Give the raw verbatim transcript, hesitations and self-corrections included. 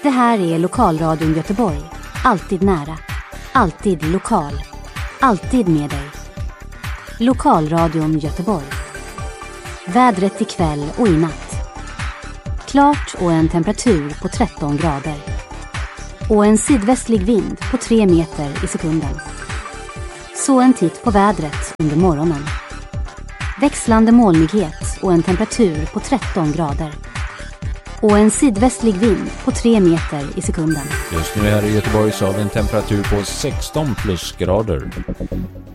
Det här är Lokalradion Göteborg. Alltid nära. Alltid lokal. Alltid med dig. Lokalradion Göteborg. Vädret ikväll och i natt. Klart och en temperatur på tretton grader. Och en sydvästlig vind på tre meter i sekunden. Så en titt på vädret under morgonen. Växlande molnighet och en temperatur på tretton grader. Och en sydvästlig vind på tre meter i sekunden. Just nu här i Göteborg så har vi en temperatur på sexton plusgrader.